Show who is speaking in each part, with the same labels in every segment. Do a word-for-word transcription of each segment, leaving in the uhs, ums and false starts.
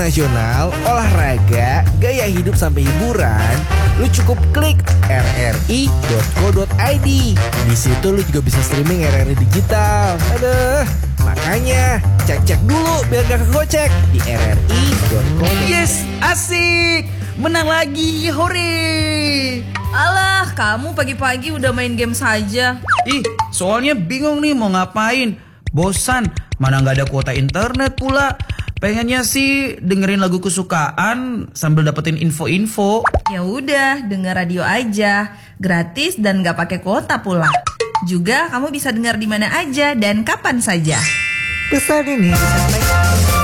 Speaker 1: internasional, olahraga, gaya hidup sampai hiburan, lu cukup klik r r i dot co dot i d. Di situ lu juga bisa streaming R R I digital. Aduh, makanya cek-cek dulu biar gak kegocek di r r i dot co.
Speaker 2: Yes, asik. Menang lagi, hore.
Speaker 3: Alah, kamu pagi-pagi udah main game saja.
Speaker 2: Ih, soalnya bingung nih mau ngapain. Bosan, mana gak ada kuota internet pula. Pengennya sih dengerin lagu kesukaan sambil dapetin info-info.
Speaker 3: Ya udah, denger radio aja, gratis dan gak pakai kuota pula. Juga kamu bisa dengar di mana aja dan kapan saja.
Speaker 1: Pesan ini disampaikan.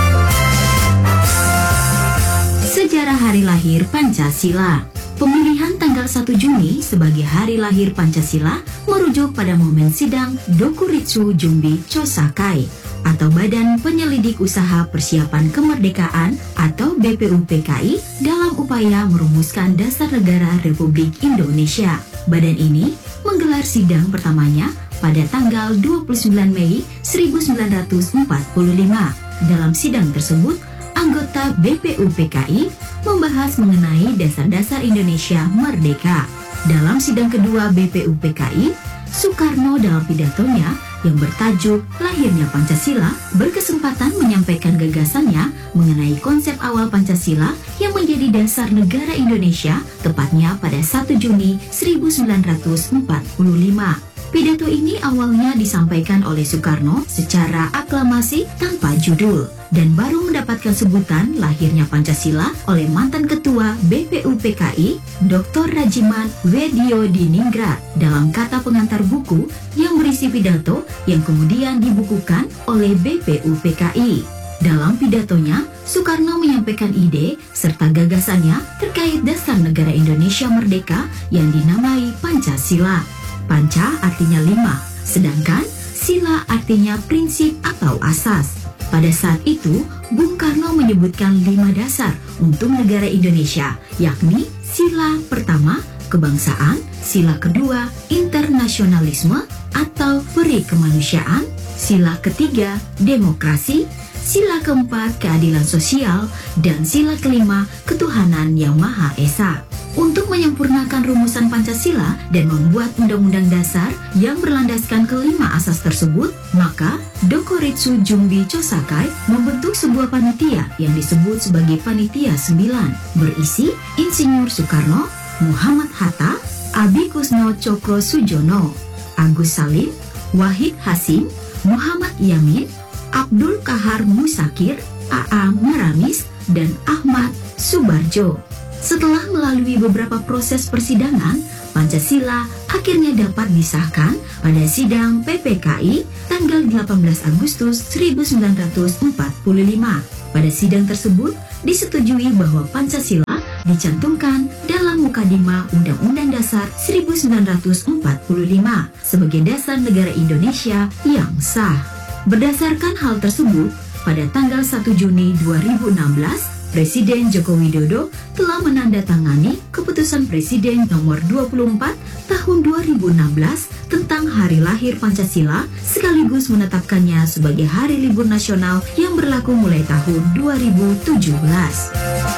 Speaker 4: Sejarah hari lahir Pancasila. Pemilihan tanggal satu Juni sebagai hari lahir Pancasila merujuk pada momen sidang Dokuritsu Jumbi Chosakai atau Badan Penyelidik Usaha Persiapan Kemerdekaan atau B P U P K I dalam upaya merumuskan Dasar Negara Republik Indonesia. Badan ini menggelar sidang pertamanya pada tanggal dua puluh sembilan Mei seribu sembilan ratus empat puluh lima. Dalam sidang tersebut, anggota B P U P K I membahas mengenai dasar-dasar Indonesia merdeka. Dalam sidang kedua B P U P K I, Soekarno dalam pidatonya yang bertajuk Lahirnya Pancasila berkesempatan menyampaikan gagasannya mengenai konsep awal Pancasila yang menjadi dasar negara Indonesia tepatnya pada satu Juni seribu sembilan ratus empat puluh lima. Pidato ini awalnya disampaikan oleh Soekarno secara aklamasi tanpa judul dan baru mendapatkan sebutan lahirnya Pancasila oleh mantan ketua B P U P K I, Doktor Rajiman Wediodiningrat dalam kata pengantar buku yang berisi pidato yang kemudian dibukukan oleh B P U P K I. Dalam pidatonya, Soekarno menyampaikan ide serta gagasannya terkait dasar negara Indonesia merdeka yang dinamai Pancasila. Panca artinya lima, sedangkan sila artinya prinsip atau asas. Pada saat itu, Bung Karno menyebutkan lima dasar untuk negara Indonesia, yakni sila pertama, kebangsaan, sila kedua, internasionalisme atau peri kemanusiaan, sila ketiga, demokrasi, sila keempat, keadilan sosial, dan sila kelima, ketuhanan yang Maha Esa. Untuk menyempurnakan rumusan Pancasila dan membuat undang-undang dasar yang berlandaskan kelima asas tersebut, maka Dokuritsu Jumbi Chosakai membentuk sebuah panitia yang disebut sebagai Panitia sembilan, berisi Insinyur Soekarno, Muhammad Hatta, Abikusno Cokro Sujono, Agus Salim, Wahid Hasim, Muhammad Yamin, Abdul Kahar Musakir, A A Maramis, dan Ahmad Subarjo. Setelah melalui beberapa proses persidangan, Pancasila akhirnya dapat disahkan pada sidang P P K I tanggal delapan belas Agustus seribu sembilan ratus empat puluh lima. Pada sidang tersebut, disetujui bahwa Pancasila dicantumkan dalam Mukadimah Undang-Undang Dasar seribu sembilan ratus empat puluh lima sebagai dasar negara Indonesia yang sah. Berdasarkan hal tersebut, pada tanggal satu Juni dua ribu enam belas, Presiden Joko Widodo telah menandatangani Keputusan Presiden nomor dua puluh empat tahun dua ribu enam belas tentang Hari Lahir Pancasila sekaligus menetapkannya sebagai hari libur nasional yang berlaku mulai tahun dua ribu tujuh belas.